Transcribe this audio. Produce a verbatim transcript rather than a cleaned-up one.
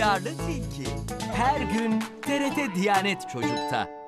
Diyarlı Tilki. Her gün T R T Diyanet Çocuk'ta.